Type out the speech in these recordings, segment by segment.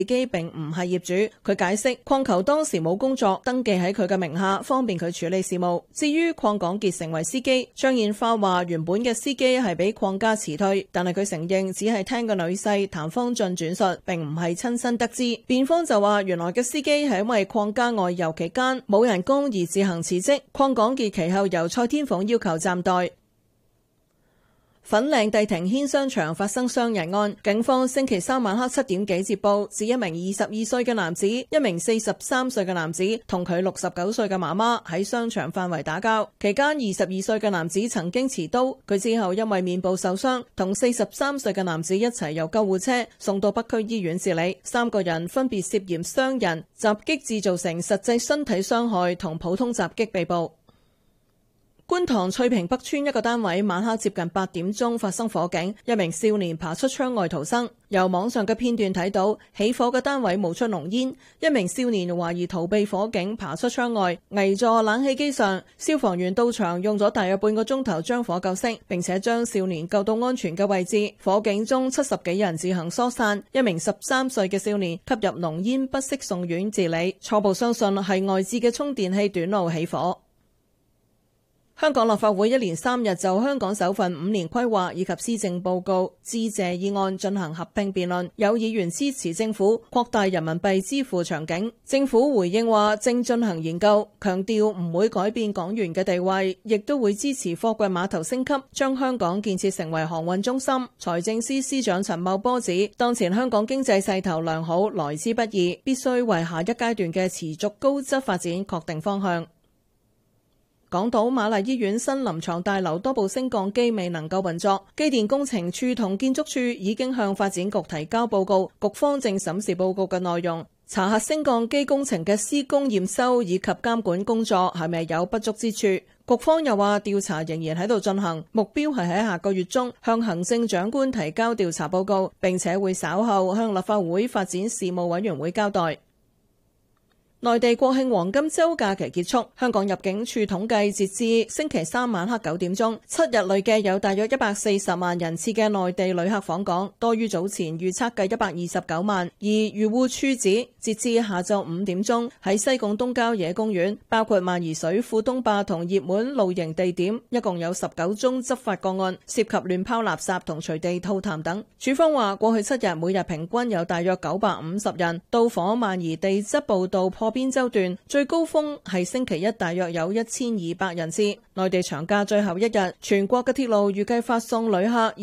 自己並唔係業主。佢解釋礦球當時冇工作登記喺佢嘅名下，方便佢處理事務。至於鄺港傑成為司機，張燕花話原本嘅司機係俾鄺家辭退，但係佢承認只係聽個女婿譚方俊轉述，並唔係親身得知。辯方就話原來嘅司機係因為鄺家外遊期間冇人工而自行辭職，鄺港傑其後由蔡天鳳要求暫代。粉嶺帝庭軒商場發生傷人案，警方星期三晚黑7點幾接報，指一名22歲嘅男子、一名43歲嘅男子同佢69歲嘅媽媽喺商場範圍打交。期間22歲嘅男子曾經持刀，佢之後因為面部受傷，同43歲嘅男子一齊由救護車送到北區醫院治理。3個人分別涉嫌傷人、襲擊致造成實際身體傷害同普通襲擊被捕。觀塘翠屏北村一個單位晚黑接近8點鐘發生火警，一名少年爬出窗外逃生。由網上嘅片段睇到，起火嘅單位冒出濃煙，一名少年懷疑逃避火警爬出窗外，危坐冷氣機上。消防員到場用咗大約半個鐘頭將火救熄，並且將少年救到安全嘅位置。火警中70幾人自行疏散，一名13歲嘅少年吸入濃煙不適送院治理，初步相信係外置嘅充電器短路起火。香港立法會一連3日就香港首份5年規劃以及施政報告致謝議案進行合併辯論，有議員支持政府擴大人民幣支付場景。政府回應話正進行研究，強調唔會改變港元嘅地位，亦都會支持貨櫃碼頭升級，將香港建設成為航運中心。財政司司長陳茂波指，當前香港經濟勢頭良好，來之不易，必須為下一階段嘅持續高質發展確定方向。港島瑪麗醫院新臨床大樓多部升降機未能夠運作，機電工程處同建築處已經向發展局提交報告，局方正審視報告嘅內容，查核升降機工程嘅施工驗收以及監管工作係咪有不足之處。局方又話調查仍然喺度進行，目標係喺下個月中向行政長官提交調查報告，並且會稍後向立法會發展事務委員會交代。內地國慶黃金週假期結束，香港入境處統計，截至星期三晚黑9點鐘，7日累計有大約140萬人次嘅內地旅客訪港，多於早前預測嘅129萬。而漁護處指，截至下晝5點鐘，喺西貢東郊野公園，包括萬宜水庫東壩同熱門露營地點，一共有19宗執法個案，涉及亂拋垃圾同隨地吐痰等。處方話，過去7日每日平均有大約950人到訪萬宜地質步道破邊洲段，最高峰係星期一，大約有1200人次。內地長假最後一日，全國嘅鐵路預計發送旅客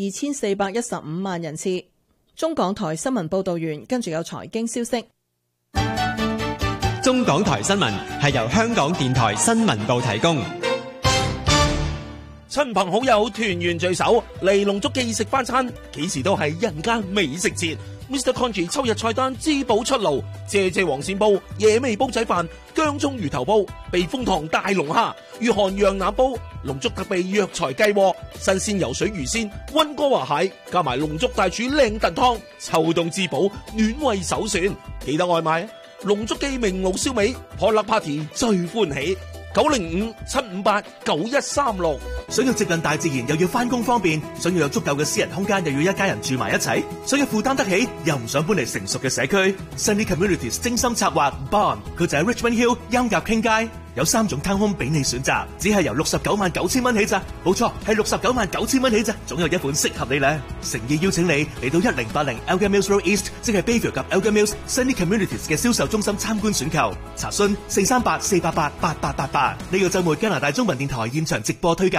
2415萬人次。中港台新聞報道完，跟住有財經消息。 中港台新聞係由香港電台新聞部提供。 親朋好友團圓聚首，嚟龍竹記食翻餐，幾時都係人間美食節。Mr. Congee 秋日菜單滋補出爐，謝謝黃鱔煲、野味煲仔飯、薑葱魚頭煲、避風塘大龍蝦、御寒羊腩煲、龍竹特備藥材雞鍋、新鮮游水魚鮮、溫哥華蟹，加埋龍竹大廚靚燉湯，秋冬滋補，暖胃首選。記得外賣啊！龍竹記明爐燒味，破粒 party 最歡喜。905-758-9136。 想要接近大自然又要返工方便，想要有足夠嘅私人空間又要一家人住埋一齊，想要負擔得起又唔想搬嚟成熟嘅社區， Sunny Communities 精心策劃 Bond， 佢就喺 Richmond Hill 音夾傾街，有3種 townhome 俾你選擇，只係由699000蚊起咋，冇錯係699000蚊起咋，總有一款適合你咧。誠意邀請你嚟到1080 Elgin Mills Road East， 即係 Bayview 及 Elgin Mills Sunny Communities 嘅銷售中心參觀選購，查詢438-488-8888。呢個週末加拿大中文電台現場直播推介。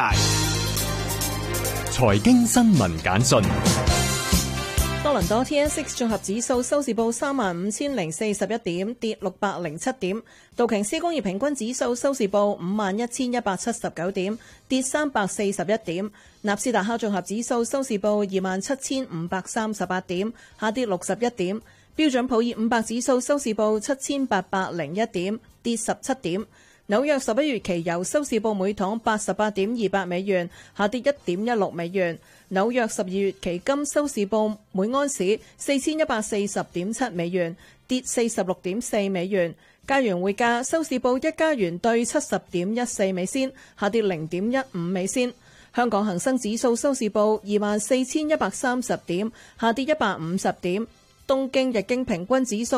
財經新聞簡訊。 多倫多 TSX 綜合指數收市報35041點，跌607點。道瓊斯工業平均指數收市報51179點，跌341點。納斯達克綜合指數收市報27538點，下跌61點。標準普爾500指數收市報7801點，跌17點。紐約11月期油收市報每桶88.28美元，下跌1.16美元。紐約12月期金收市報每盎司4140.7美元，跌46.4美元。加元匯價收市報1加元兌70.14美仙，下跌0.15美仙。香港恒生指數收市報24,130點，下跌150點。 東京日經平均指數